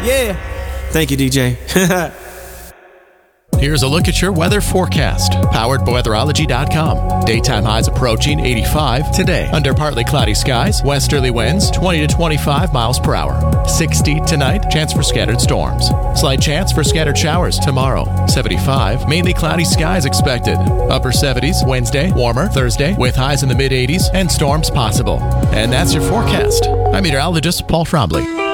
Yeah. Thank you, DJ. Here's a look at your weather forecast, powered by weatherology.com. Daytime highs approaching 85 today. Under partly cloudy skies, westerly winds 20 to 25 miles per hour. 60 tonight, chance for scattered storms. Slight chance for scattered showers tomorrow. 75, mainly cloudy skies expected. Upper 70s Wednesday, warmer Thursday, with highs in the mid-80s and storms possible. And that's your forecast. I'm meteorologist Paul Trombley.